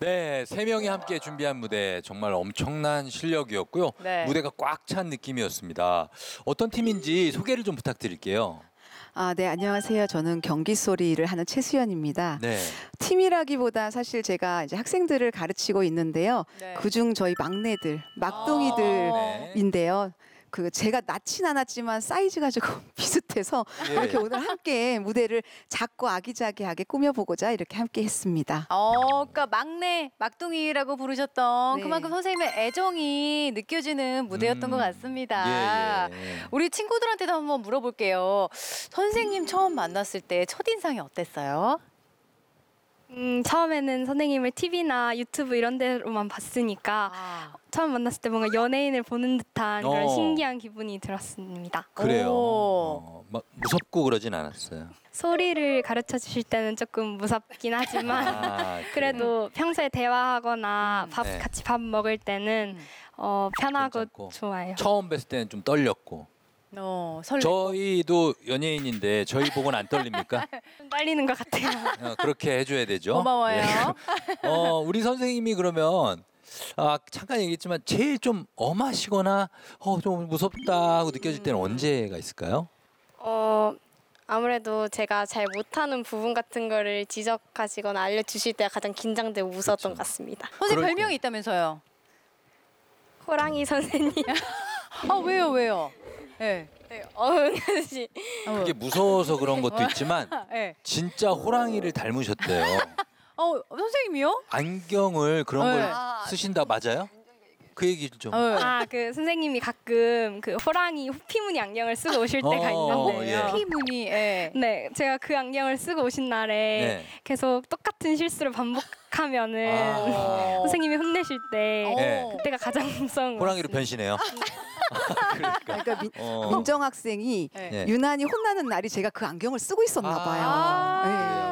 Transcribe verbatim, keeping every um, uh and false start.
네, 세 명이 함께 준비한 무대 정말 엄청난 실력이었고요. 네. 무대가 꽉 찬 느낌이었습니다. 어떤 팀인지 소개를 좀 부탁드릴게요. 아, 네, 안녕하세요. 저는 경기소리를 하는 최수연입니다. 네. 팀이라기보다 사실 제가 이제 학생들을 가르치고 있는데요. 네. 그중 저희 막내들, 막둥이들인데요. 그 제가 낳진 않았지만 사이즈가 조금 비슷해서 예. 이렇게 오늘 함께 무대를 작고 아기자기하게 꾸며보고자 이렇게 함께 했습니다. 어, 그러니까 막내 막둥이라고 부르셨던 네. 그만큼 선생님의 애정이 느껴지는 무대였던 음. 것 같습니다. 예, 예. 우리 친구들한테도 한번 물어볼게요. 선생님 처음 만났을 때 첫인상이 어땠어요? 음, 처음에는 선생님을 티비나 유튜브 이런 데로만 봤으니까 아, 처음 만났을 때 뭔가 연예인을 보는 듯한 그런 어. 신기한 기분이 들었습니다. 그래요. 오. 어, 막 무섭고 그러진 않았어요. 소리를 가르쳐 주실 때는 조금 무섭긴 하지만 아, 그래도 평소에 대화하거나 음. 밥 네. 같이 밥 먹을 때는 음. 어, 편하고 괜찮고. 좋아요. 처음 뵀을 때는 좀 떨렸고. 어, 설레. 저희도 연예인인데 저희 보고는 안 떨립니까? 좀 떨리는 것 같아요. 어, 그렇게 해줘야 되죠. 고마워요. 예. 어, 우리 선생님이 그러면 아, 잠깐 얘기했지만 제일 좀 엄하시거나 어, 좀 무섭다 하고 느껴질 때는 언제가 있을까요? 어 아무래도 제가 잘 못하는 부분 같은 거를 지적하시거나 알려주실 때가 가장 긴장되고 무서웠던 그렇죠. 것 같습니다. 선생님 그럴 별명이 때. 있다면서요? 호랑이 선생님. 아, 왜요, 왜요? 예. 네, 어흥 씨. 그게 무서워서 그런 것도 있지만 예. 진짜 호랑이를 닮으셨대요. 어, 선생님이요? 안경을 그런 네. 걸 쓰신다 맞아요? 그 얘기를 좀. 어. 아, 그 선생님이 가끔 그 호랑이 호피무늬 안경을 쓰고 오실 때가 어, 있는데요. 예. 피무늬. 예. 네, 제가 그 안경을 쓰고 오신 날에 네. 계속 똑같은 실수를 반복하면은 아. 선생님이 혼내실 때 네. 그때가 가장 무서운 것 호랑이로 같습니다. 변신해요. 그러니까 민, 어. 민정 학생이 네. 네. 유난히 혼나는 날이 제가 그 안경을 쓰고 있었나 봐요. 아. 네.